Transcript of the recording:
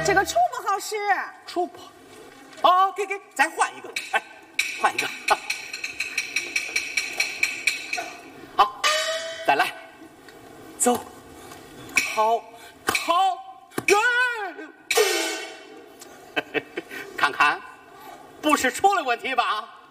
这个锄不好使。 锄不好。哦，给，再换一个。哎，换一个。好，再来。走，靠，看看，不是锄的问题吧？